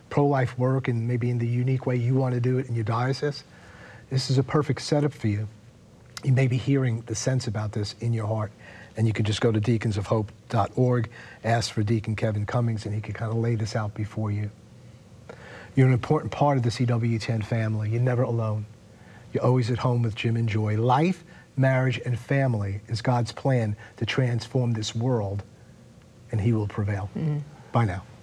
pro-life work and maybe in the unique way you want to do it in your diocese, this is a perfect setup for you. You may be hearing the sense about this in your heart, and you can just go to deaconsofhope.org, ask for Deacon Kevin Cummings, and he can kind of lay this out before you. You're an important part of the CW10 family. You're never alone. You're always at home with Jim and Joy. Life, marriage, and family is God's plan to transform this world, and he will prevail. Bye now.